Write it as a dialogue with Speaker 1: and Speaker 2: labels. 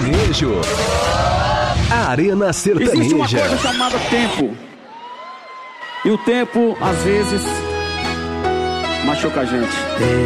Speaker 1: Sertanejo. Arena Sertaneja.
Speaker 2: Existe uma coisa chamada tempo. E o tempo, às vezes, machuca a gente.